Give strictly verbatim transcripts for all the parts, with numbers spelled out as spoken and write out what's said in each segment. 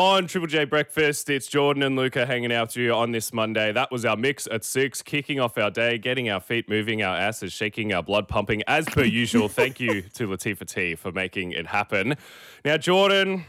On Triple J Breakfast, it's Jordan and Luca hanging out with you on this Monday. That was our mix at six, kicking off our day, getting our feet moving, our asses shaking, our blood pumping, as per usual. Thank you to Latifah T for making it happen. Now, Jordan...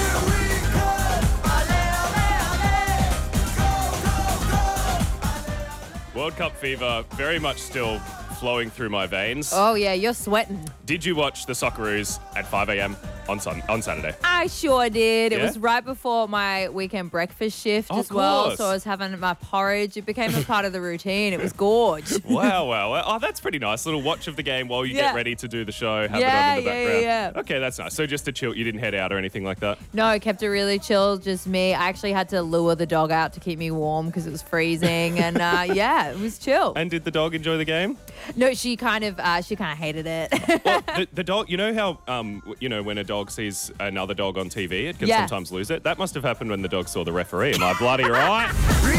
World Cup fever very much still flowing through my veins. Oh, yeah, you're sweating. Did you watch the Socceroos at five a.m. on sun- on Saturday? I sure did. It Yeah? was right before my weekend breakfast shift Of as well. course. So I was having my porridge. It became a part of the routine. It was gorge. Wow, wow. wow. Oh, that's pretty nice. Little watch of the game while you Yeah. get ready to do the show. Have Yeah, it on in the yeah, background. yeah, yeah. Okay, that's nice. So just to chill, you didn't head out or anything like that? No, kept it really chill, just me. I actually had to lure the dog out to keep me warm because it was freezing. And uh, yeah, it was chill. And did the dog enjoy the game? No, she kind of uh, she kind of hated it. Well, the, the dog, you know how, um, w- you know, when a dog sees another dog on T V, it can Yeah. sometimes lose it. That must have happened when the dog saw the referee. Am I bloody right?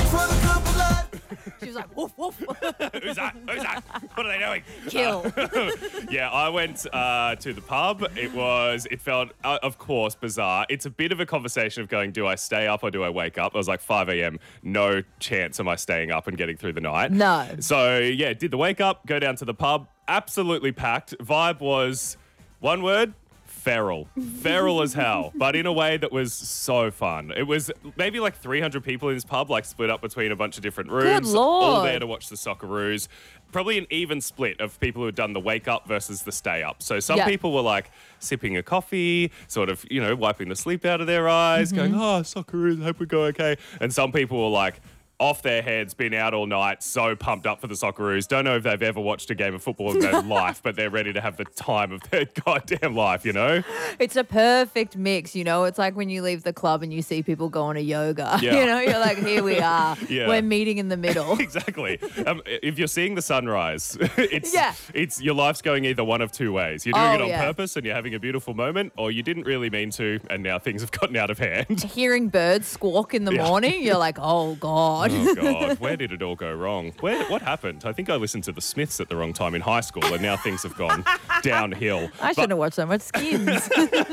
She was like, woof, woof. Who's that? Who's that? What are they doing? Kill. Yeah, I went uh, to the pub. It was, it felt, uh, of course, bizarre. It's a bit of a conversation of going, do I stay up or do I wake up? I was like, five a.m., no chance am I staying up and getting through the night. No. So, yeah, did the wake up, go down to the pub, absolutely packed. Vibe was, one word, feral. Feral as hell, but in a way that was so fun. It was maybe like three hundred people in this pub, like split up between a bunch of different rooms. Lord. All there to watch the Socceroos. Probably an even split of people who had done the wake up versus the stay up. So some Yeah. people were like sipping a coffee, sort of, you know, wiping the sleep out of their eyes, going, oh, Socceroos, hope we go okay. And some people were like, off their heads, been out all night, so pumped up for the Socceroos. Don't know if they've ever watched a game of football in their life, but they're ready to have the time of their goddamn life, you know? It's a perfect mix, you know. It's like when you leave the club and you see people going to yoga. Yeah. You know, you're like, here we are. Yeah. We're meeting in the middle. Exactly. Um, if you're seeing the sunrise, it's Yeah. it's your life's going either one of two ways. You're doing Oh, it on yeah. purpose and you're having a beautiful moment, or you didn't really mean to, and now things have gotten out of hand. Hearing birds squawk in the Yeah. morning, you're like, oh, God. Oh God, where did it all go wrong? Where what happened? I think I listened to the Smiths at the wrong time in high school, and now things have gone downhill. I But- shouldn't have watched so much Skins.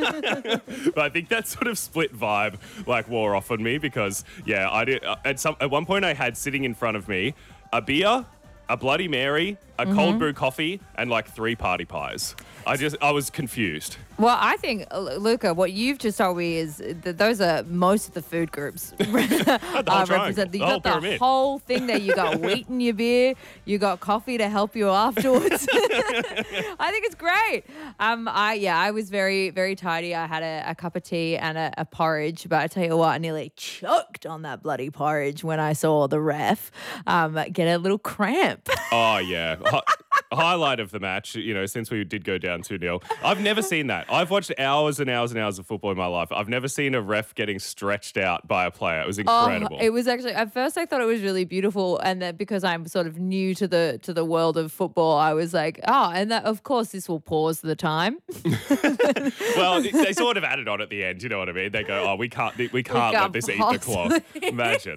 But I think that sort of split vibe like wore off on me because yeah, I did uh, at some at one point I had sitting in front of me a beer, a Bloody Mary, a Mm-hmm. cold brew coffee, and like three party pies. I just I was confused. Well, I think, uh, Luca, what you've just told me is that those are most of the food groups whole uh, triangle, represented. You the whole got the pyramid. whole thing there. You got wheat in your beer. You got coffee to help you afterwards. I think it's great. Um, I yeah, I was very very tidy. I had a, a cup of tea and a, a porridge, but I tell you what, I nearly choked on that bloody porridge when I saw the ref um, get a little cramp. Oh yeah. Hi- highlight of the match, you know, since we did go down two nil. I've never seen that. I've watched hours and hours and hours of football in my life. I've never seen a ref getting stretched out by a player. It was incredible. Oh, it was actually at first I thought it was really beautiful, and that because I'm sort of new to the to the world of football, I was like, oh, and that of course this will pause the time. Well, they sort of added on at the end. You know what I mean? They go, "Oh, we can't, we can't, let can't this eat the clock." possibly. Imagine.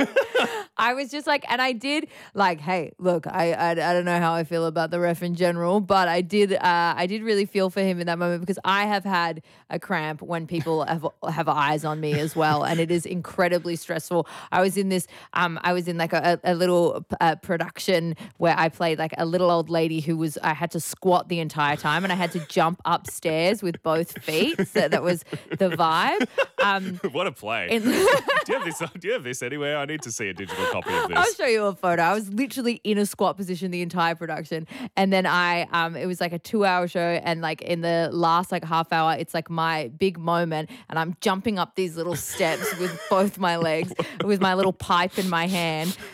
I was just like, and I did like, hey, look, I, I I don't know how I feel about the ref in general, but I did uh, I did really feel for him in that moment because I have had a cramp when people have have eyes on me as well, and it is incredibly stressful. I was in this, um, I was in like a, a little uh, production where I played like a little old lady who was I had to squat the entire time, and I had to jump upstairs with both feet. So that was the vibe. Um, What a play. in- do you have this? Do you have this anywhere? I need to see a digital copy of this. I'll show you a photo. I was literally in a squat position the entire production. And then I, um, it was like a two hour show. And like in the last like half hour, it's like my big moment. And I'm jumping up these little steps with both my legs with my little pipe in my hand.